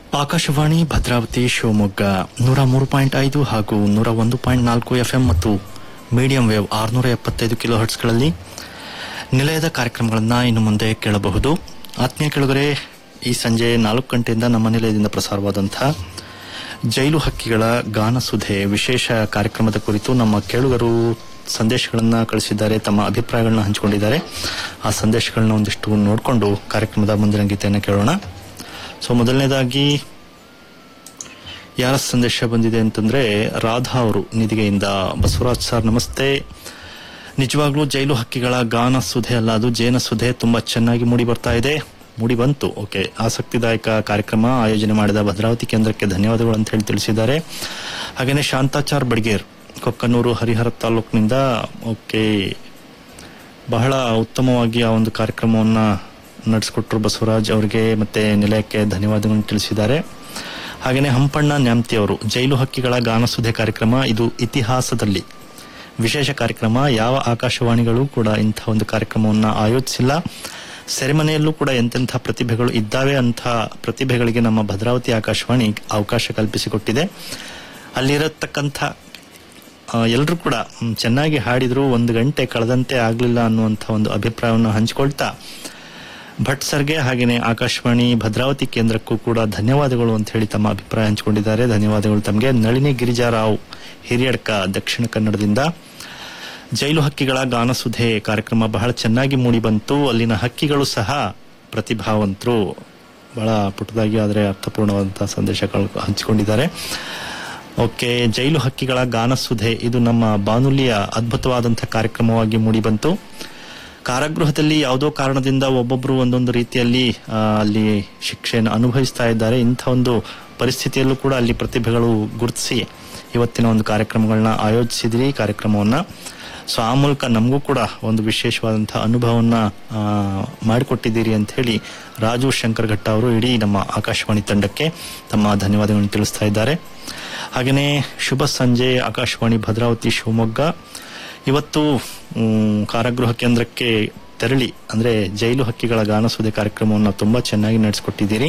ಆಕಾಶವಾಣಿ ಭದ್ರಾವತಿ ಶಿವಮೊಗ್ಗ 103.5 ಹಾಗೂ 101.4 FM ಮತ್ತು medium wave 675 kilo ಹರ್ಟ್ಸ್ಗಳಲ್ಲಿ ನಿಲಯದ ಕಾರ್ಯಕ್ರಮಗಳನ್ನು ಇನ್ನು ಮುಂದೆ ಕೇಳಬಹುದು. ಆತ್ಮೀಯ ಕೆಳಗರೆ, ಈ ಸಂಜೆ 4 ಗಂಟೆಯಿಂದ ನಮ್ಮ ನಿಲಯದಿಂದ ಪ್ರಸಾರವಾದಂತಹ ಜೈಲು ಹಕ್ಕಿಗಳ ಗಾನಸುಧೆ ವಿಶೇಷ ಕಾರ್ಯಕ್ರಮದ ಕುರಿತು ನಮ್ಮ ಕೇಳುಗರು ಸಂದೇಶಗಳನ್ನು ಕಳಿಸಿದ್ದಾರೆ, ತಮ್ಮ ಅಭಿಪ್ರಾಯಗಳನ್ನ ಹಂಚಿಕೊಂಡಿದ್ದಾರೆ. ಆ ಸಂದೇಶಗಳನ್ನ ಒಂದಿಷ್ಟು ನೋಡಿಕೊಂಡು ಕಾರ್ಯಕ್ರಮದ ಮುಂದಿನ ಗೀತೆಯನ್ನು ಕೇಳೋಣ. ಸೊ ಮೊದಲನೇದಾಗಿ ಯಾರ ಸಂದೇಶ ಬಂದಿದೆ ಅಂತಂದ್ರೆ, ರಾಧಾ ಅವರು ನಿಧಿಗೆಯಿಂದ. ಬಸವರಾಜ್ ಸರ್ ನಮಸ್ತೆ. ನಿಜವಾಗ್ಲೂ ಜೈಲು ಹಕ್ಕಿಗಳ ಗಾನ ಸುಧೆ ಅಲ್ಲ, ಅದು ಜೇನ ಸುಧೆ ತುಂಬಾ ಚೆನ್ನಾಗಿ ಮೂಡಿ ಬರ್ತಾ ಇದೆ, ಮೂಡಿ ಬಂತು. ಓಕೆ, ಆಸಕ್ತಿದಾಯಕ ಕಾರ್ಯಕ್ರಮ ಆಯೋಜನೆ ಮಾಡಿದ ಭದ್ರಾವತಿ ಕೇಂದ್ರಕ್ಕೆ ಧನ್ಯವಾದಗಳು ಅಂತ ಹೇಳಿ ತಿಳಿಸಿದ್ದಾರೆ. ಹಾಗೇನೆ ಶಾಂತಾಚಾರ್ ಬಡ್ಗೇರ್, ಕೊಕ್ಕನೂರು, ಹರಿಹರ ತಾಲೂಕಿನಿಂದ. ಓಕೆ, ಬಹಳ ಉತ್ತಮವಾಗಿ ಆ ಒಂದು ಕಾರ್ಯಕ್ರಮವನ್ನ ನಡೆಸಿಕೊಟ್ರು ಬಸವರಾಜ್ ಅವರಿಗೆ ಮತ್ತೆ ನಿಲಯಕ್ಕೆ ಧನ್ಯವಾದಗಳನ್ನು ತಿಳಿಸಿದ್ದಾರೆ. ಹಾಗೇನೆ ಹಂಪಣ್ಣ ನ್ಯಾಮ್ತಿ ಅವರು, ಜೈಲು ಹಕ್ಕಿಗಳ ಗಾನಸುಧೆ ಕಾರ್ಯಕ್ರಮ ಇದು ಇತಿಹಾಸದಲ್ಲಿ ವಿಶೇಷ ಕಾರ್ಯಕ್ರಮ. ಯಾವ ಆಕಾಶವಾಣಿಗಳು ಕೂಡ ಇಂಥ ಒಂದು ಕಾರ್ಯಕ್ರಮವನ್ನ ಆಯೋಜಿಸಿಲ್ಲ. ಸೆರೆಮನೆಯಲ್ಲೂ ಕೂಡ ಎಂತೆಂಥ ಪ್ರತಿಭೆಗಳು ಇದ್ದಾವೆ, ಅಂಥ ಪ್ರತಿಭೆಗಳಿಗೆ ನಮ್ಮ ಭದ್ರಾವತಿ ಆಕಾಶವಾಣಿ ಅವಕಾಶ ಕಲ್ಪಿಸಿಕೊಟ್ಟಿದೆ. ಅಲ್ಲಿರತಕ್ಕಂಥ ಎಲ್ಲರೂ ಕೂಡ ಚೆನ್ನಾಗಿ ಹಾಡಿದ್ರು, 1 ಗಂಟೆ ಕಳೆದಂತೆ ಆಗ್ಲಿಲ್ಲ ಅನ್ನುವಂಥ ಒಂದು ಅಭಿಪ್ರಾಯವನ್ನು ಹಂಚಿಕೊಳ್ತಾ ಭಟ್ ಸರ್ಗೆ ಹಾಗೇನೆ ಆಕಾಶವಾಣಿ ಭದ್ರಾವತಿ ಕೇಂದ್ರಕ್ಕೂ ಕೂಡ ಧನ್ಯವಾದಗಳು ಅಂತ ಹೇಳಿ ತಮ್ಮ ಅಭಿಪ್ರಾಯ ಹಂಚಿಕೊಂಡಿದ್ದಾರೆ. ಧನ್ಯವಾದಗಳು ತಮಗೆ. ನಳಿನಿ ಗಿರಿಜಾರಾವ್, ಹಿರಿಯಡ್ಕ, ದಕ್ಷಿಣ ಕನ್ನಡದಿಂದ. ಜೈಲು ಹಕ್ಕಿಗಳ ಗಾನಸುಧೆ ಕಾರ್ಯಕ್ರಮ ಬಹಳ ಚೆನ್ನಾಗಿ ಮೂಡಿ ಬಂತು, ಅಲ್ಲಿನ ಹಕ್ಕಿಗಳು ಸಹ ಪ್ರತಿಭಾವಂತರು. ಬಹಳ ಪುಟ್ಟದಾಗಿ ಆದರೆ ಅರ್ಥಪೂರ್ಣವಾದಂತಹ ಸಂದೇಶಗಳು ಹಂಚಿಕೊಂಡಿದ್ದಾರೆ. ಓಕೆ, ಜೈಲು ಹಕ್ಕಿಗಳ ಗಾನಸುಧೆ ಇದು ನಮ್ಮ ಬಾನುಲಿಯ ಅದ್ಭುತವಾದಂತಹ ಕಾರ್ಯಕ್ರಮವಾಗಿ ಮೂಡಿ ಬಂತು. ಕಾರಾಗೃಹದಲ್ಲಿ ಯಾವುದೋ ಕಾರಣದಿಂದ ಒಬ್ಬೊಬ್ರು ಒಂದೊಂದು ರೀತಿಯಲ್ಲಿ ಅಲ್ಲಿ ಶಿಕ್ಷೆಯನ್ನು ಅನುಭವಿಸ್ತಾ ಇದ್ದಾರೆ. ಇಂಥ ಒಂದು ಪರಿಸ್ಥಿತಿಯಲ್ಲೂ ಕೂಡ ಅಲ್ಲಿ ಪ್ರತಿಭೆಗಳು ಗುರುತಿಸಿ ಇವತ್ತಿನ ಒಂದು ಕಾರ್ಯಕ್ರಮಗಳನ್ನ ಆಯೋಜಿಸಿದ್ರಿ ಕಾರ್ಯಕ್ರಮವನ್ನ. ಸೊ ಆ ಮೂಲಕ ನಮಗೂ ಕೂಡ ಒಂದು ವಿಶೇಷವಾದಂತಹ ಅನುಭವವನ್ನ ಮಾಡಿಕೊಟ್ಟಿದ್ದೀರಿ ಅಂತ ಹೇಳಿ ರಾಜು ಶಂಕರ್ ಘಟ್ಟ ಅವರು ಇಡೀ ನಮ್ಮ ಆಕಾಶವಾಣಿ ತಂಡಕ್ಕೆ ತಮ್ಮ ಧನ್ಯವಾದಗಳನ್ನು ತಿಳಿಸ್ತಾ ಇದ್ದಾರೆ. ಹಾಗೆಯೇ ಶುಭ ಸಂಜೆ ಆಕಾಶವಾಣಿ ಭದ್ರಾವತಿ ಶಿವಮೊಗ್ಗ. ಇವತ್ತು ಕಾರಾಗೃಹ ಕೇಂದ್ರಕ್ಕೆ ತೆರಳಿ ಅಂದ್ರೆ ಜೈಲು ಹಕ್ಕಿಗಳ ಗಾನಸುಧೆ ಕಾರ್ಯಕ್ರಮವನ್ನು ತುಂಬಾ ಚೆನ್ನಾಗಿ ನಡೆಸಿಕೊಟ್ಟಿದ್ದೀರಿ.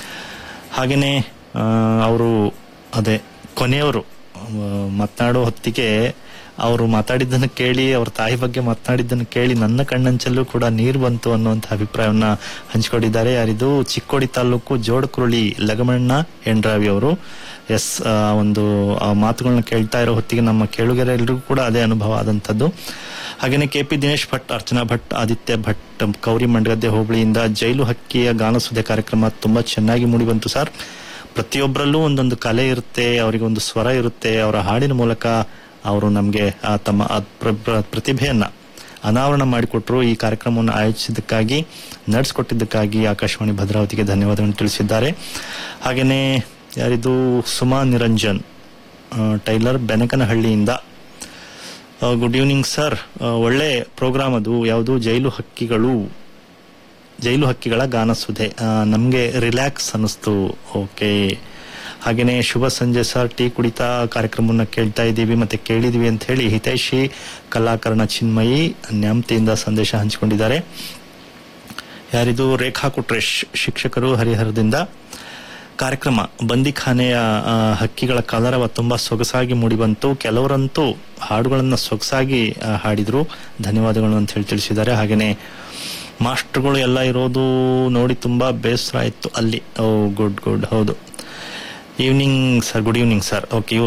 ಹಾಗೇನೆ ಅವರು ಅದೇ ಕೊನೆಯವರು ಮಾತನಾಡೋ ಹೊತ್ತಿಗೆ ಅವರು ಮಾತಾಡಿದ್ದನ್ನು ಕೇಳಿ, ಅವ್ರ ತಾಯಿ ಬಗ್ಗೆ ಮಾತನಾಡಿದ್ದನ್ನು ಕೇಳಿ ನನ್ನ ಕಣ್ಣಂಚಲ್ಲೂ ಕೂಡ ನೀರು ಬಂತು ಅನ್ನುವಂಥ ಅಭಿಪ್ರಾಯವನ್ನ ಹಂಚಿಕೊಂಡಿದ್ದಾರೆ. ಯಾರಿದು? ಚಿಕ್ಕೋಡಿ ತಾಲೂಕು ಜೋಡಕುರುಳಿ ಲಗಮಣ್ಣ ಎಂಡ್ರಾವಿ ಅವರು. ಎಸ್, ಒಂದು ಮಾತುಗಳನ್ನ ಕೇಳ್ತಾ ಇರೋ ಹೊತ್ತಿಗೆ ನಮ್ಮ ಕೇಳುಗರೆಲ್ಲರಿಗೂ ಕೂಡ ಅದೇ ಅನುಭವ ಆದಂಥದ್ದು. ಹಾಗೇನೆ KP ದಿನೇಶ್ ಭಟ್, ಅರ್ಚನಾ ಭಟ್, ಆದಿತ್ಯ ಭಟ್, ಕೌರಿ ಮಂಡಗದ್ದೆ ಹೋಬಳಿಯಿಂದ. ಜೈಲು ಹಕ್ಕಿಯ ಗಾನಸುಧೆ ಕಾರ್ಯಕ್ರಮ ತುಂಬಾ ಚೆನ್ನಾಗಿ ಮೂಡಿ ಬಂತು ಸರ್. ಪ್ರತಿಯೊಬ್ಬರಲ್ಲೂ ಒಂದೊಂದು ಕಲೆ ಇರುತ್ತೆ, ಅವರಿಗೆ ಒಂದು ಸ್ವರ ಇರುತ್ತೆ. ಅವರ ಹಾಡಿನ ಮೂಲಕ ಅವರು ನಮಗೆ ತಮ್ಮ ಪ್ರತಿಭೆಯನ್ನ ಅನಾವರಣ ಮಾಡಿಕೊಟ್ರು. ಈ ಕಾರ್ಯಕ್ರಮವನ್ನು ಆಯೋಜಿಸಿದ್ದಕ್ಕಾಗಿ, ನಡೆಸಿಕೊಟ್ಟಿದ್ದಕ್ಕಾಗಿ ಆಕಾಶವಾಣಿ ಭದ್ರಾವತಿಗೆ ಧನ್ಯವಾದಗಳನ್ನು ತಿಳಿಸಿದ್ದಾರೆ. ಹಾಗೇನೆ ಯಾರಿದು? Suma Niranjan tailor, ಬೆನಕನಹಳ್ಳಿಯಿಂದ. Good evening sir, ಒಳ್ಳೆ ಪ್ರೋಗ್ರಾಮ್ ಅದು. ಯಾವುದು? ಜೈಲು ಹಕ್ಕಿಗಳ ಗಾನಸುಧೆ. ನಮ್ಗೆ ರಿಲ್ಯಾಕ್ಸ್ ಅನ್ನಿಸ್ತು. ಓಕೆ, ಹಾಗೇನೆ ಶುಭ ಸಂಜೆ ಸರ್, ಟೀ ಕುಡಿತಾ ಕಾರ್ಯಕ್ರಮವನ್ನ ಕೇಳ್ತಾ ಇದ್ದೀವಿ ಮತ್ತೆ ಕೇಳಿದೀವಿ ಅಂತ ಹೇಳಿ ಹಿತೈಷಿ ಕಲಾಕರಣ ಚಿನ್ಮಯಿ ನ್ಯಾಮ್ತಿಯಿಂದ ಸಂದೇಶ ಹಂಚಿಕೊಂಡಿದ್ದಾರೆ. ಯಾರಿದು? ರೇಖಾ ಕುಟ್ರೇಶ್, ಶಿಕ್ಷಕರು, ಹರಿಹರದಿಂದ. ಕಾರ್ಯಕ್ರಮ ಬಂದಿಖಾನೆಯ ಹಕ್ಕಿಗಳ ಕಲರವ ತುಂಬಾ ಸೊಗಸಾಗಿ ಮೂಡಿ ಬಂತು. ಕೆಲವರಂತೂ ಹಾಡುಗಳನ್ನ ಸೊಗಸಾಗಿ ಹಾಡಿದ್ರು, ಧನ್ಯವಾದಗಳು ಅಂತ ಹೇಳಿ ತಿಳಿಸಿದ್ದಾರೆ. ಹಾಗೇನೆ ಮಾಸ್ಟರ್ಗಳು ಎಲ್ಲ ಇರೋದು ನೋಡಿ ತುಂಬಾ ಬೇಸರ ಇತ್ತು ಅಲ್ಲಿ. ಓ ಗುಡ್, ಹೌದು. Evening sir, good evening sir. Okay,